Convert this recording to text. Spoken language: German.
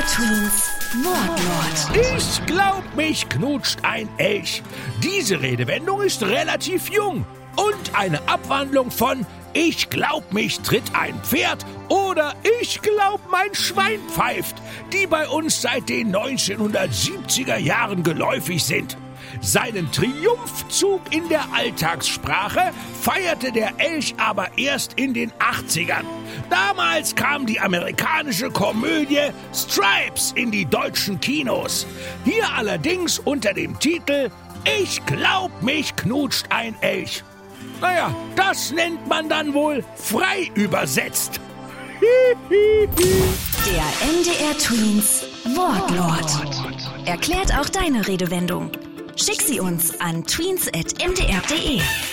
Twins Wortlaut. Ich glaub, mich knutscht ein Elch. Diese Redewendung ist relativ jung und eine Abwandlung von ich glaub, mich tritt ein Pferd oder ich glaub, mein Schwein pfeift, die bei uns seit den 1970er Jahren geläufig sind. Seinen Triumphzug in der Alltagssprache feierte der Elch aber erst in den 80ern. Damals kam die amerikanische Komödie Stripes in die deutschen Kinos. Hier allerdings unter dem Titel Ich glaub, mich knutscht ein Elch. Naja, das nennt man dann wohl frei übersetzt. Der MDR Twins Wortlaut. Erklärt auch deine Redewendung. Schick sie uns an tweens@mdr.de.